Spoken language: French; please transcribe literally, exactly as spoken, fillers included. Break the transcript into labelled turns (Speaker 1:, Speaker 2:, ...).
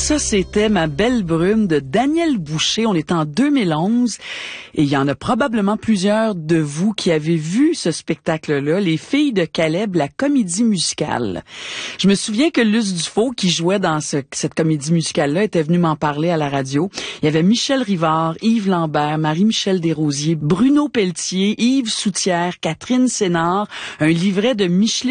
Speaker 1: Ça, c'était Ma belle brume de Daniel Boucher. On est en deux mille onze et il y en a probablement plusieurs de vous qui avez vu ce spectacle-là, Les filles de Caleb, la comédie musicale. Je me souviens que Luce Dufault, qui jouait dans ce, cette comédie musicale-là, était venue m'en parler à la radio. Il y avait Michel Rivard, Yves Lambert, Marie-Michel Desrosiers, Bruno Pelletier, Yves Soutière, Catherine Sénard, un livret de Micheline